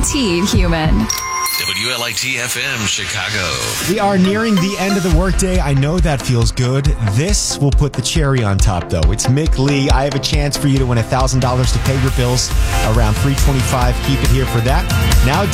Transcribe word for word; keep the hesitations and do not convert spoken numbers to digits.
guaranteed human. W L I T F M Chicago. We are nearing the end of the workday. I know that feels good. This will put the cherry on top, though. It's Mick Lee. I have a chance for you to win one thousand dollars to pay your bills around three twenty-five. Keep it here for that. Now